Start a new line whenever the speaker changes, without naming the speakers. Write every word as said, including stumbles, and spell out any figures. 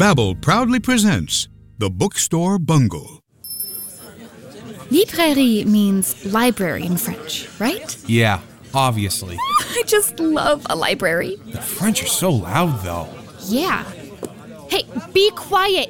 Babbel proudly presents The Bookstore Bungle.
Librairie means library in French, right?
Yeah, obviously.
I just love a library.
The French are so loud, though.
Yeah. Hey, be quiet.